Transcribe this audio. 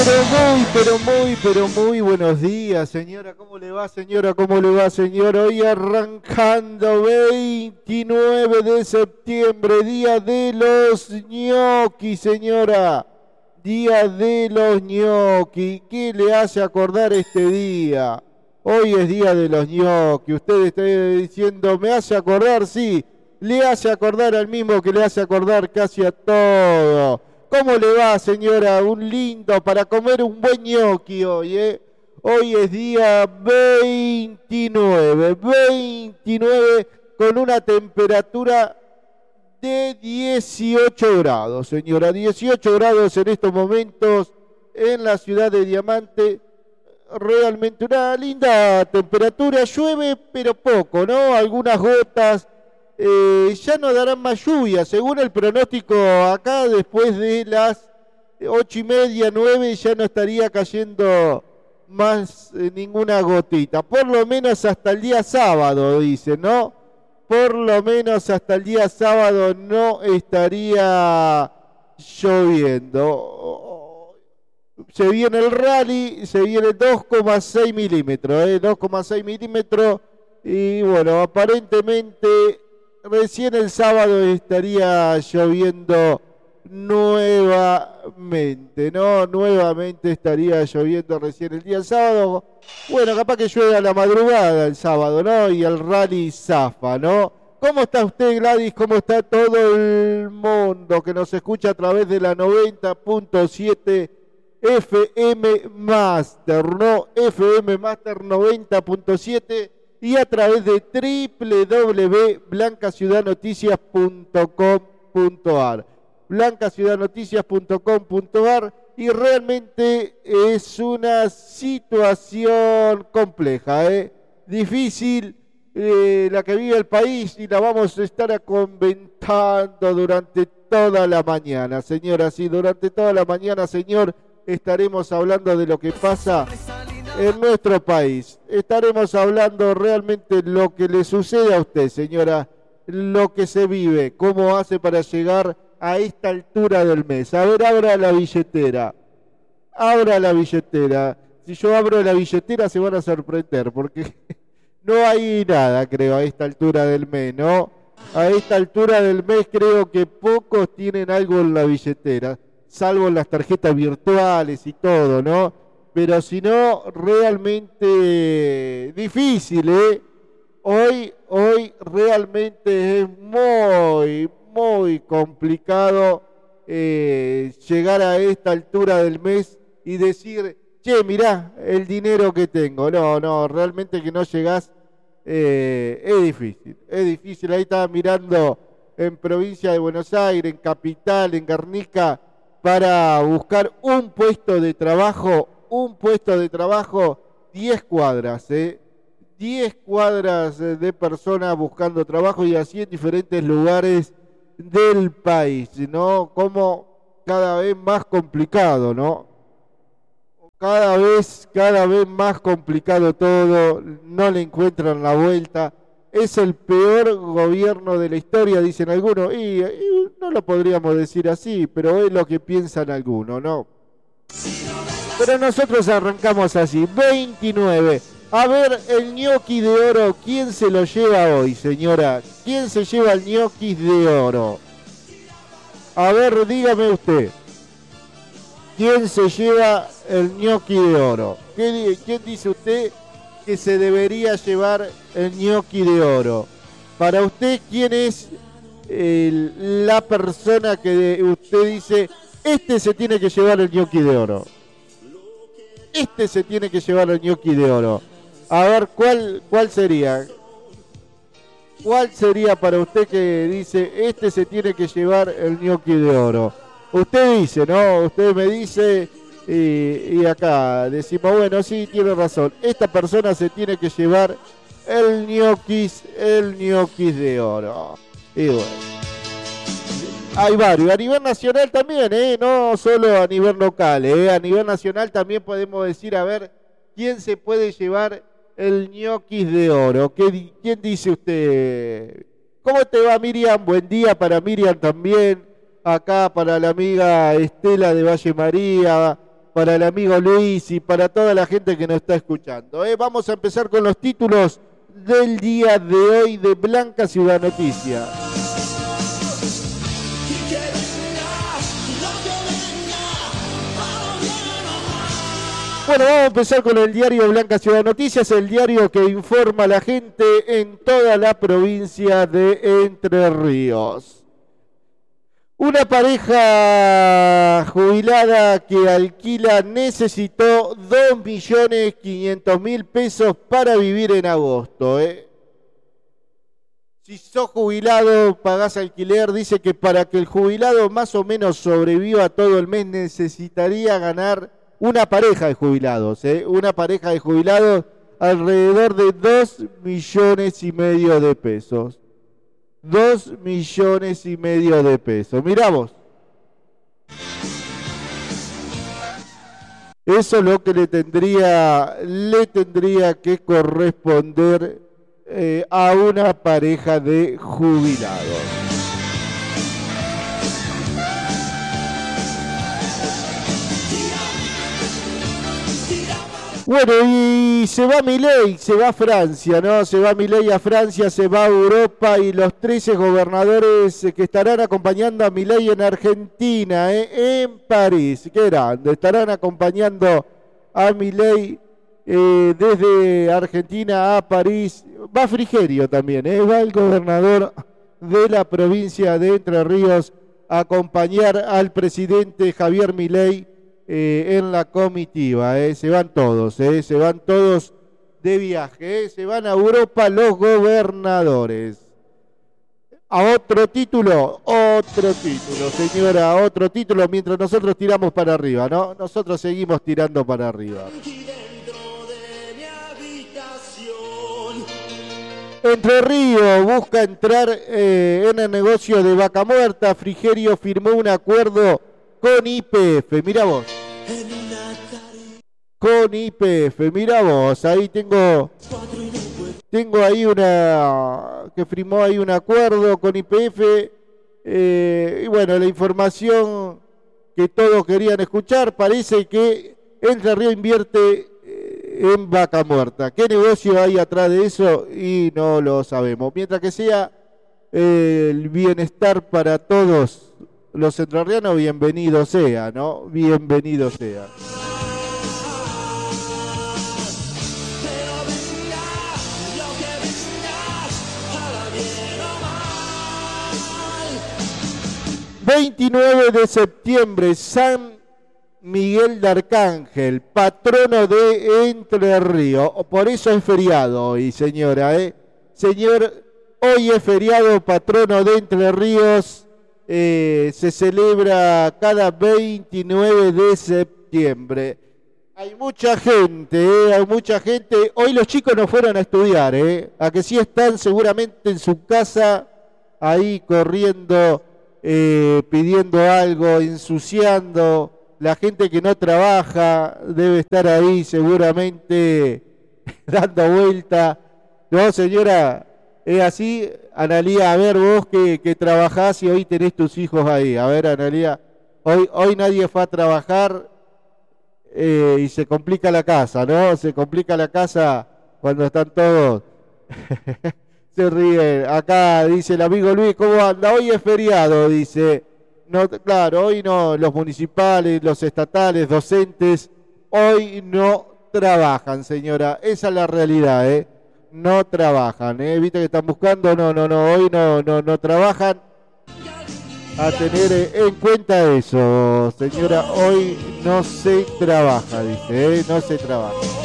Pero muy buenos días, señora. ¿Cómo le va, señora? ¿Cómo le va, señor? Hoy arrancando 29 de septiembre, Día de los ñoquis, señora. Día de los ñoquis. ¿Qué le hace acordar este día? Hoy es Día de los ñoquis. Usted está diciendo, ¿me hace acordar? Sí, le hace acordar al mismo que le hace acordar casi a todo. ¿Cómo le va, señora? Un lindo para comer un buen ñoqui hoy, ¿eh? Hoy es día 29 con una temperatura de 18 grados, señora. 18 grados en estos momentos en la ciudad de Diamante. Realmente una linda temperatura. Llueve, pero poco, ¿no? Algunas gotas. Ya no darán más lluvia, según el pronóstico acá, después de las 8:30, 9, ya no estaría cayendo más ninguna gotita, por lo menos hasta el día sábado, dice, ¿no? Por lo menos hasta el día sábado no estaría lloviendo. Se viene el rally, se viene 2,6 milímetros, 2,6 milímetros, y bueno, aparentemente recién el sábado estaría lloviendo nuevamente, ¿no? Nuevamente estaría lloviendo recién el día sábado. Bueno, capaz que llueve a la madrugada el sábado, ¿no? Y el rally zafa, ¿no? ¿Cómo está usted, Gladys? ¿Cómo está todo el mundo que nos escucha a través de la 90.7 FM Master, ¿no? FM Master 90.7 y a través de www.blancasiudadnoticias.com.ar, blancasiudadnoticias.com.ar, y realmente es una situación compleja, difícil, la que vive el país, y la vamos a estar comentando durante toda la mañana, señora. Sí, durante toda la mañana, señor, estaremos hablando de lo que pasa en nuestro país. Estaremos hablando realmente lo que le sucede a usted, señora, lo que se vive, cómo hace para llegar a esta altura del mes. A ver, abra la billetera. Abra la billetera. Si yo abro la billetera se van a sorprender, porque no hay nada, creo, a esta altura del mes, ¿no? A esta altura del mes creo que pocos tienen algo en la billetera, salvo las tarjetas virtuales y todo, ¿no? Pero si no, realmente difícil, ¿eh? Hoy realmente es muy complicado llegar a esta altura del mes y decir, che, mirá el dinero que tengo. No, realmente que no llegás, es difícil. Ahí estaba mirando en provincia de Buenos Aires, en Capital, en Garnica, para buscar un puesto de trabajo, 10 cuadras, 10 cuadras de personas buscando trabajo, y así en diferentes lugares del país, ¿no? Como cada vez más complicado, ¿no? Cada vez más complicado todo, no le encuentran la vuelta. Es el peor gobierno de la historia, dicen algunos, y no lo podríamos decir así, pero es lo que piensan algunos, ¿no? Pero nosotros arrancamos así, 29. A ver, el ñoqui de oro, ¿quién se lo lleva hoy, señora? ¿Quién se lleva el ñoqui de oro? A ver, dígame usted. ¿Quién se lleva el ñoqui de oro? ¿Quién dice usted que se debería llevar el ñoqui de oro? Para usted, ¿quién es la persona que usted dice, este se tiene que llevar el ñoqui de oro? Este se tiene que llevar el ñoqui de oro. A ver, ¿cuál sería? ¿Cuál sería para usted que dice, este se tiene que llevar el ñoqui de oro? Usted dice, ¿no? Usted me dice, y acá decimos, bueno, sí, tiene razón. Esta persona se tiene que llevar el ñoquis de oro. Y bueno, hay varios. A nivel nacional también, no solo a nivel local, a nivel nacional también podemos decir, a ver, ¿quién se puede llevar el ñoquis de oro? ¿Quién dice usted? ¿Cómo te va, Miriam? Buen día para Miriam también. Acá para la amiga Estela de Valle María, para el amigo Luis y para toda la gente que nos está escuchando. Vamos a empezar con los títulos del día de hoy de Blanca Ciudad Noticias. Bueno, vamos a empezar con el diario Blanca Ciudad Noticias, el diario que informa a la gente en toda la provincia de Entre Ríos. Una pareja jubilada que alquila necesitó 2.500.000 pesos para vivir en agosto. Si sos jubilado, pagás alquiler. Dice que para que el jubilado más o menos sobreviva todo el mes necesitaría ganar una pareja de jubilados. Una pareja de jubilados alrededor de 2,5 millones de pesos. 2,5 millones de pesos. Mirá vos. Eso es lo que le tendría que corresponder a una pareja de jubilados. Bueno, y se va Milei, se va a Francia, ¿no? Se va Milei a Francia, se va a Europa y los 13 gobernadores que estarán acompañando a Milei en Argentina, en París. Qué grande, estarán acompañando a Milei desde Argentina a París. Va Frigerio también, va el gobernador de la provincia de Entre Ríos a acompañar al presidente Javier Milei en la comitiva. Se van todos de viaje, se van a Europa los gobernadores. A otro título, señora, otro título, mientras nosotros tiramos para arriba, ¿no? Nosotros seguimos tirando para arriba. Entre Ríos busca entrar en el negocio de vaca muerta. Frigerio firmó un acuerdo con YPF, mira vos. Con YPF, mira vos, ahí tengo ahí que firmó ahí un acuerdo con YPF, y bueno, la información que todos querían escuchar, parece que Entre Ríos invierte en vaca muerta. ¿Qué negocio hay atrás de eso? Y no lo sabemos. Mientras que sea el bienestar para todos los entrerrianos, bienvenido sea, ¿no? Bienvenido sea. ...29 de septiembre... San Miguel de Arcángel... patrono de Entre Ríos... por eso es feriado hoy, señora, Señor, hoy es feriado, patrono de Entre Ríos... se celebra cada 29 de septiembre. Hay mucha gente, hay mucha gente. Hoy los chicos no fueron a estudiar, a que sí están seguramente en su casa, ahí corriendo, pidiendo algo, ensuciando. La gente que no trabaja debe estar ahí seguramente dando vuelta. No, señora, es así. Analía, a ver vos que trabajás y hoy tenés tus hijos ahí. A ver, Analía, hoy nadie fue a trabajar y se complica la casa, ¿no? Se complica la casa cuando están todos. Se ríe. Acá dice el amigo Luis, ¿cómo anda? Hoy es feriado, dice. No, claro, hoy no, los municipales, los estatales, docentes, hoy no trabajan, señora. Esa es la realidad, No trabajan, viste que están buscando, no, hoy no trabajan. A tener en cuenta eso, señora, hoy no se trabaja, dice, no se trabaja.